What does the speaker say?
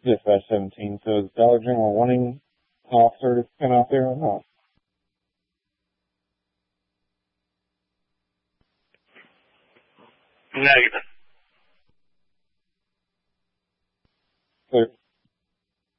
Dispatch 17. So is Dollar General wanting an officer to come out there or not? Negative. Clear.